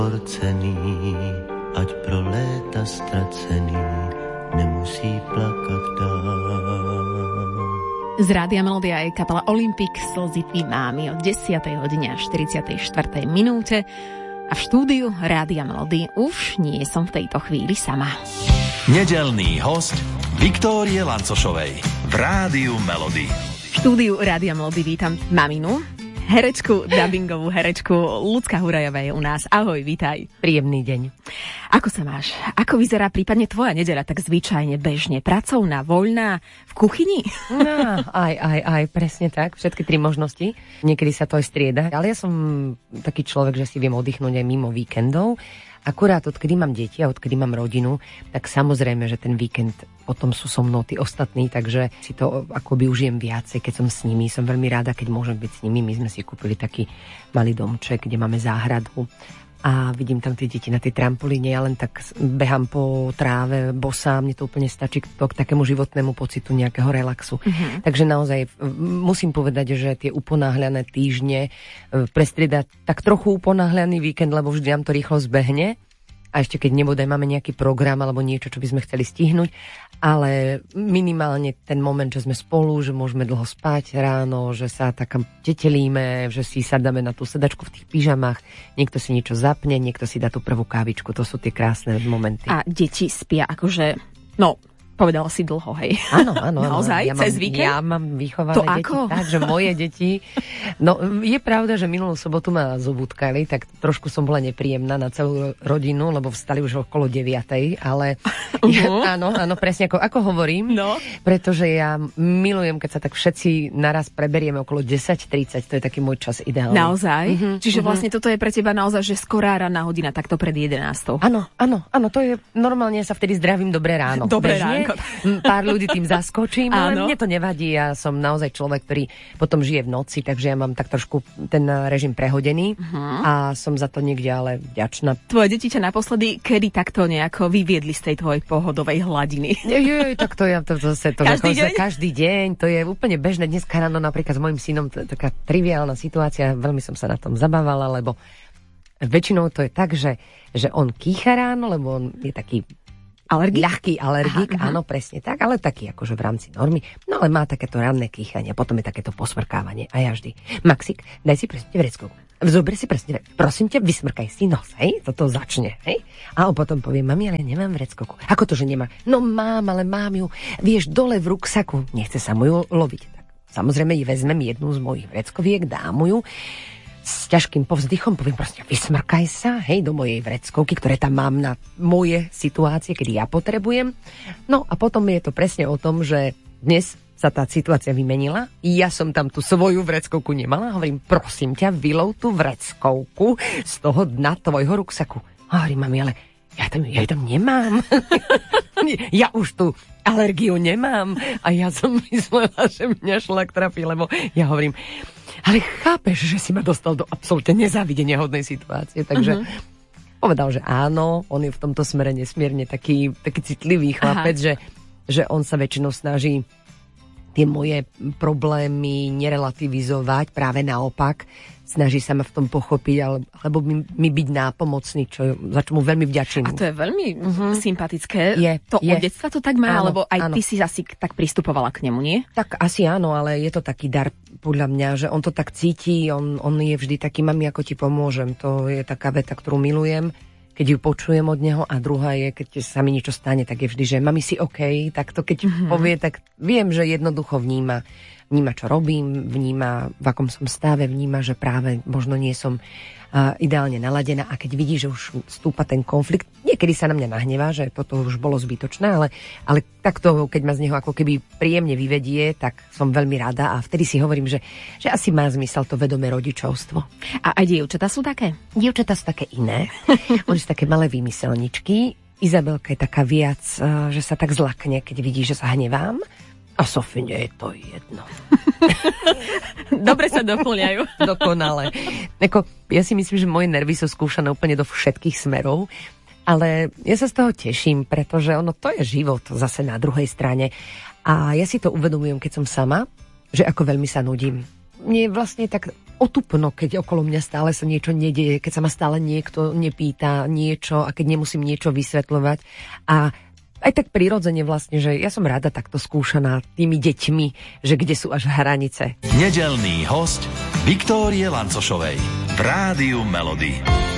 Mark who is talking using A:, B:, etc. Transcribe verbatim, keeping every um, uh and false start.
A: Cený, ať pro léta ztracený nemusí plakat dál.
B: Z Rádia Melódia je kapela Olympic Slzy tvý mámy od desiatej hodine až štyridsiatej štvrtej minúte a v štúdiu Rádia Melódia už nie som v tejto chvíli sama.
C: Nedeľný host Viktórie Lancošovej v Rádiu Melódia.
B: V štúdiu Rádia Melódia vítam maminu, herečku, dubbingovú herečku Ľudská Hurajová je u nás. Ahoj, vítaj.
D: Príjemný deň.
B: Ako sa máš? Ako vyzerá prípadne tvoja nedeľa tak zvyčajne, bežne? Pracovná, voľná, v kuchyni?
D: No, aj, aj, aj, presne tak. Všetky tri možnosti. Niekedy sa to aj strieda. Ale ja som taký človek, že si viem oddychnúť aj mimo víkendov. Akurát odkedy mám deti a odkedy mám rodinu, tak samozrejme, že ten víkend potom sú so mnou tí ostatní, takže si to akoby užijem viacej, keď som s nimi. Som veľmi rada, keď môžem byť s nimi. My sme si kúpili taký malý domček, kde máme záhradu a vidím tam tie deti na tej trampolíne. Ja len tak behám po tráve bosá, mne to úplne stačí k, to, k takému životnému pocitu nejakého relaxu. Mm-hmm. Takže naozaj musím povedať, že tie uponáhľané týždne prestriedať tak trochu uponáhľaný víkend, lebo vždy nám to rýchlo zbehne. A ešte keď nebodaj máme nejaký program alebo niečo, čo by sme chceli stihnúť, ale minimálne ten moment, že sme spolu, že môžeme dlho spať ráno, že sa tak tetelíme, že si sadáme na tú sedačku v tých pyžamách, niekto si niečo zapne, niekto si dá tú prvú kávičku, to sú tie krásne momenty.
B: A deti spia akože, no... Povedala si dlho, hej.
D: Áno, áno.
B: Naozaj?
D: Ja
B: Cez
D: mám,
B: víkend?
D: Ja mám vychované
B: to
D: deti
B: ako?
D: tak, že moje deti... No, je pravda, že minulú sobotu ma zobútkali, tak trošku som bola nepríjemná na celú rodinu, lebo vstali už okolo deviatej, ale... Uh-huh. Ja, áno, áno, presne ako, ako hovorím. No. Pretože ja milujem, keď sa tak všetci naraz preberieme okolo desať tridsať, to je taký môj čas ideálny.
B: Naozaj?
D: Uh-huh,
B: Čiže
D: uh-huh.
B: vlastne toto je pre teba naozaj, že skorá ranná hodina, takto pred jedenástou.
D: Áno, áno, áno, to je... Normálne sa vtedy zdravím dobré ráno.
B: Dobré
D: Bežne,
B: ránko.
D: Pár ľudí tým zaskočím, ale mne to nevadí. Ja som naozaj človek, ktorý potom žije v noci, takže ja mám tak trošku ten režim prehodený uh-huh. a som za to niekde ale vďačná.
B: Tvoje deti ťa naposledy kedy takto nejako vyviedli z tej tvojej pohodovej hladiny?
D: Je, tak to ja to zase to
B: každý deň?
D: Každý deň, to je úplne bežné. Dneska ráno napríklad s mojím synom to je taká triviálna situácia, veľmi som sa na tom zabávala, lebo väčšinou to je tak, že, že on kýcha ráno, lebo on je taký Alergik? Ľahký alergik, aha, áno, presne tak, ale taký akože v rámci normy. No ale má takéto ranné kýchanie, potom je takéto posmrkávanie. A ja vždy, Maxik, daj si presne vreckovku. Zober si presne, prosím ťa, vysmrkaj si nos, hej, toto začne, hej. A on potom povie, mami, ale nemám vreckovku. Ako to, že nemá? No mám, ale mám ju, vieš, dole v ruksaku. Nechce sa mu ju loviť. Tak, samozrejme, vezmem jednu z mojich vreckoviek, dám mu ju. S ťažkým povzdychom poviem proste, vysmrkaj sa, hej, do mojej vreckovky, ktoré tam mám na moje situácie, kedy ja potrebujem. No a potom je to presne o tom, že dnes sa tá situácia vymenila. Ja som tam tú svoju vreckovku nemala. Hovorím, prosím ťa, vylov tú vreckovku z toho dna tvojho ruksaku. A hovorím, mami, ale ja tam, ja tam nemám. Ja už tú alergiu nemám. A ja som myslela, že mňa šlak trafí, lebo ja hovorím, ale chápeš, že si ma dostal do absolútne nezávidenia hodnej situácie, takže uh-huh. povedal, že áno, on je v tomto smere nesmierne taký, taký citlivý chlapec, že, že on sa väčšinou snaží tie moje problémy nerelativizovať, práve naopak, snaží sa ma v tom pochopiť, alebo mi, mi byť nápomocný, čo, za čo mu veľmi vďačím.
B: A to je veľmi uh-huh. sympatické.
D: Je,
B: to
D: je.
B: Od detstva to tak má,
D: áno,
B: alebo aj
D: áno.
B: ty si asi tak pristupovala k nemu, nie?
D: Tak asi áno, ale je to taký dar podľa mňa, že on to tak cíti, on, on je vždy taký, mami, ako ti pomôžem. To je taká veta, ktorú milujem, keď ju počujem od neho, a druhá je, keď sa mi niečo stane, tak je vždy, že mami, si OK, tak to keď mm-hmm. povie, tak viem, že jednoducho vníma, vníma, čo robím, vníma, v akom som stave, vníma, že práve možno nie som uh, ideálne naladená, a keď vidí, že už stúpa ten konflikt, niekedy sa na mňa nahnevá, že toto už bolo zbytočné, ale, ale takto, keď ma z neho ako keby príjemne vyvedie, tak som veľmi rada, a vtedy si hovorím, že, že asi má zmysel to vedomé rodičovstvo.
B: A aj dievčatá sú také?
D: Dievčatá sú také iné. Oni sú také malé výmyselničky. Izabelka je taká viac, uh, že sa tak zlakne, keď vidí, že sa hnevám. A Sofine je to jedno.
B: Dobre sa doplňajú.
D: Dokonale. Eko, ja si myslím, že moje nervy sú skúšané úplne do všetkých smerov, ale ja sa z toho teším, pretože ono, to je život zase na druhej strane. A ja si to uvedomujem, keď som sama, že ako veľmi sa nudím. Mne vlastne tak otupno, keď okolo mňa stále sa niečo nedieje, keď sa ma stále niekto nepýta niečo a keď nemusím niečo vysvetľovať. A aj tak prirodzene vlastne, že ja som rada takto skúšaná tými deťmi, že kde sú až hranice.
C: Nedeľný host Viktórie Lancošovej v Rádiu Melody.